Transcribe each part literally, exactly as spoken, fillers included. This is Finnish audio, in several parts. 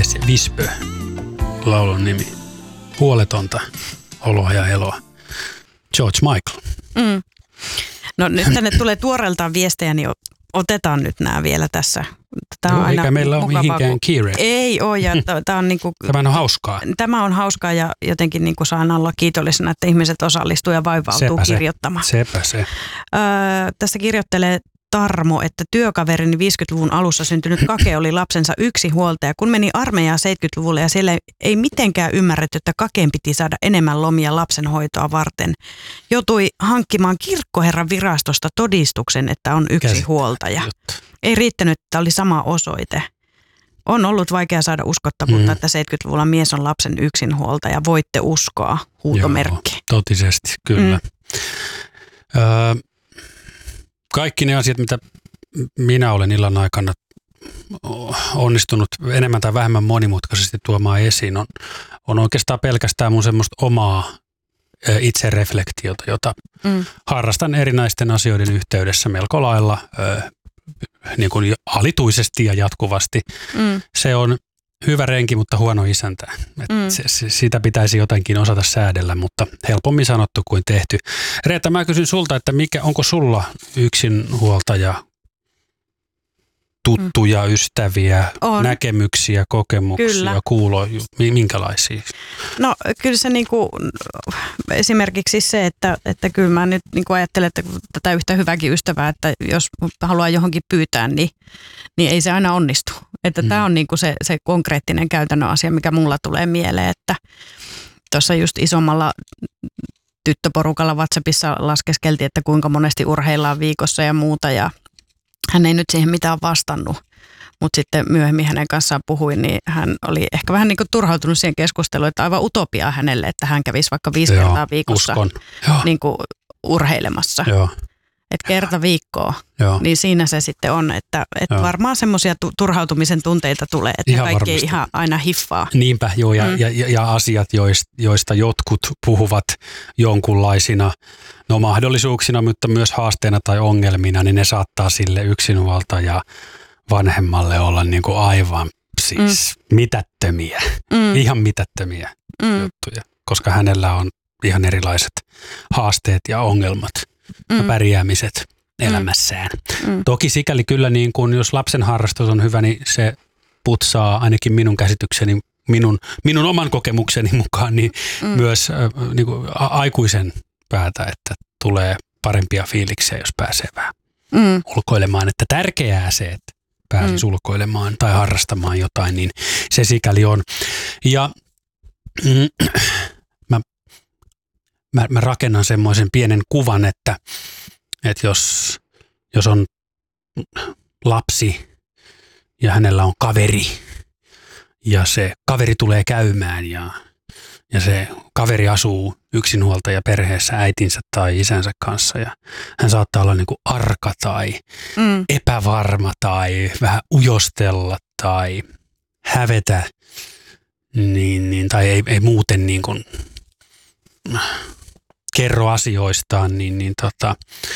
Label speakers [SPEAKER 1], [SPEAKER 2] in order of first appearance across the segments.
[SPEAKER 1] se Vispö, laulun nimi. Huoletonta oloa ja eloa. George Michael.
[SPEAKER 2] Mm. No nyt tänne tulee tuoreeltaan viestejä, niin otetaan nyt nämä vielä tässä.
[SPEAKER 1] Tämä on no, aina eikä meillä ole mihinkään kiire.
[SPEAKER 2] Ei ole. Ja t- on niinku,
[SPEAKER 1] tämä on hauskaa.
[SPEAKER 2] Tämä on hauskaa ja jotenkin niinku saan olla kiitollisena, että ihmiset osallistuu ja vaivautuu sepä kirjoittamaan.
[SPEAKER 1] Se. Sepä se.
[SPEAKER 2] Öö, tässä kirjoittelee Tarmo, että työkaverini viisikymmentäluvun alussa syntynyt Kake oli lapsensa yksi huoltaja. Kun meni armeijaan seitsemänkymmentäluvulla ja siellä ei mitenkään ymmärretty, että Kakeen piti saada enemmän lomia lapsenhoitoa varten. Joutui hankkimaan kirkkoherran virastosta todistuksen, että on yksi Käsit. huoltaja. Juttu. Ei riittänyt, että oli sama osoite. On ollut vaikea saada uskottavuutta, mm. että seitsemänkymmentäluvulla mies on lapsen yksinhuoltaja. Voitte uskoa, huutomerkki.
[SPEAKER 1] Joo, totisesti, kyllä. Mm. Öö, Kaikki ne asiat, mitä minä olen illan aikana onnistunut enemmän tai vähemmän monimutkaisesti tuomaan esiin, on, on oikeastaan pelkästään mun semmoista omaa itsereflektiota, jota mm. harrastan erinäisten asioiden yhteydessä melko lailla äh, niin kuin alituisesti ja jatkuvasti. Mm. Se on hyvä renki, mutta huono isäntä. Mm. Se, se, sitä pitäisi jotenkin osata säädellä, mutta helpommin sanottu kuin tehty. Reetta, mä kysyn sulta, että mikä, onko sulla yksinhuoltaja, tuttuja, mm. ystäviä, on. näkemyksiä, kokemuksia, kyllä. kuuloja, minkälaisia?
[SPEAKER 2] No kyllä se niinku, esimerkiksi se, että, että kyllä mä nyt niinku ajattelen, että tätä yhtä hyvääkin ystävää, että jos haluaa johonkin pyytää, niin, niin ei se aina onnistu. Että mm. tämä on niinku se, se konkreettinen käytännön asia, mikä mulla tulee mieleen, että tuossa just isommalla tyttöporukalla WhatsAppissa laskeskeltiin, että kuinka monesti urheillaan viikossa ja muuta ja hän ei nyt siihen mitään vastannut, mutta sitten myöhemmin hänen kanssaan puhuin, niin hän oli ehkä vähän niin kuin turhautunut siihen keskusteluun, että aivan utopiaa hänelle, että hän kävisi vaikka viisi Joo, kertaa viikossa niin kuin urheilemassa. Joo. Että kerta viikkoa, Joo. niin siinä se sitten on, että, että varmaan semmoisia turhautumisen tunteita tulee, että ihan kaikki ei ihan aina hiffaa.
[SPEAKER 1] Niinpä, joo, ja, mm. ja, ja asiat, joista, joista jotkut puhuvat jonkunlaisina no mahdollisuuksina, mutta myös haasteena tai ongelmina, niin ne saattaa sille yksinhuoltaja vanhemmalle olla niin kuin aivan siis mm. mitättömiä, mm. ihan mitättömiä mm. juttuja, koska hänellä on ihan erilaiset haasteet ja ongelmat. Mm. pärjäämiset elämässään. Mm. Toki sikäli kyllä, niin kun jos lapsen harrastus on hyvä, niin se putsaa ainakin minun käsitykseni, minun, minun oman kokemukseni mukaan, niin mm. myös äh, niin kuin a- aikuisen päätä, että tulee parempia fiiliksiä, jos pääsee vähän mm. ulkoilemaan. Että tärkeää se, että pääsisi mm. ulkoilemaan tai harrastamaan jotain, niin se sikäli on. Ja mm, mä Mä, mä rakennan semmoisen pienen kuvan, että, että jos, jos on lapsi ja hänellä on kaveri ja se kaveri tulee käymään ja, ja se kaveri asuu yksinhuoltaja perheessä äitinsä tai isänsä kanssa ja hän saattaa olla niin kuin arka tai mm. epävarma tai vähän ujostella tai hävetä niin, niin, tai ei, ei muuten niin kuin kerro asioistaan, niin, niin tota,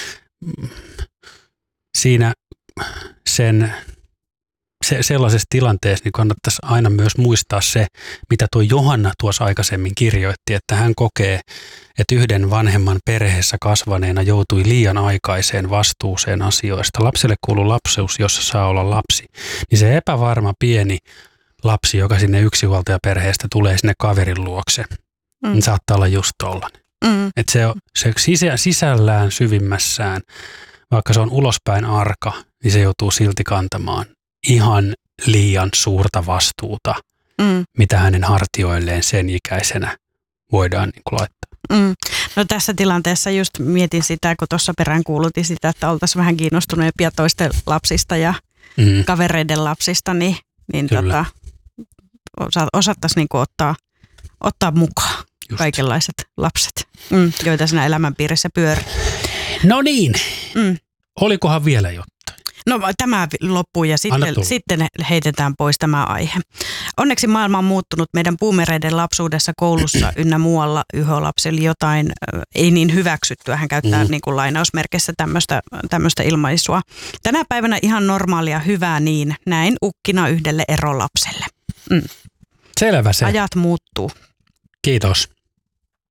[SPEAKER 1] siinä sen, se, sellaisessa tilanteessa niin kannattaisi aina myös muistaa se, mitä tuo Johanna tuossa aikaisemmin kirjoitti, että hän kokee, että yhden vanhemman perheessä kasvaneena joutui liian aikaiseen vastuuseen asioista. Lapselle kuuluu lapseus, jossa saa olla lapsi. Niin se epävarma pieni lapsi, joka sinne yksinhuoltajaperheestä tulee sinne kaverin luokse, mm. niin saattaa olla just tollainen. Mm. Että se, se sisä, sisällään syvimmässään, vaikka se on ulospäin arka, niin se joutuu silti kantamaan ihan liian suurta vastuuta, mm. mitä hänen hartioilleen sen ikäisenä voidaan niin kuin laittaa.
[SPEAKER 2] Mm. No tässä tilanteessa just mietin sitä, kun tuossa perään kuulutin sitä, että oltaisiin vähän kiinnostuneempia toisten lapsista ja mm. kavereiden lapsista, niin, niin tota, osattaisiin niin kuin ottaa, ottaa mukaan. Just. Kaikenlaiset lapset, mm, joita siinä elämänpiirissä pyörii.
[SPEAKER 1] No niin, mm. olikohan vielä jotain?
[SPEAKER 2] No tämä loppuu ja sitten, sitten heitetään pois tämä aihe. Onneksi maailma on muuttunut. Meidän boomereiden lapsuudessa koulussa ynnä muualla yhölapsi oli jotain äh, ei niin hyväksyttyä. Hän käyttää mm. niin kuin lainausmerkeissä tämmöistä, tämmöistä ilmaisua. Tänä päivänä ihan normaalia hyvää niin, näin ukkina yhdelle erolapselle. Mm.
[SPEAKER 1] Selvä se.
[SPEAKER 2] Ajat muuttuu.
[SPEAKER 1] Kiitos.